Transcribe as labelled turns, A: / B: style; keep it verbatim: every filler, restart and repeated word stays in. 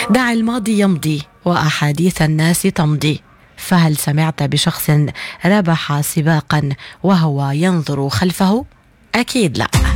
A: دع الماضي يمضي وأحاديث الناس تمضي. فهل سمعت بشخص ربح سباقا وهو ينظر خلفه؟ أكيد لا.